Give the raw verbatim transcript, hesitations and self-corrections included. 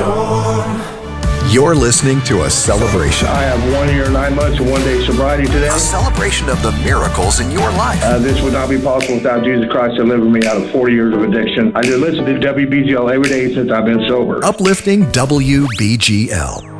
storm. You're listening to a celebration. I have one year, nine months, and one day sobriety today. A celebration of the miracles in your life. Uh, this would not be possible without Jesus Christ delivering me out of forty years of addiction. I just listen to W B G L every day since I've been sober. Uplifting W B G L.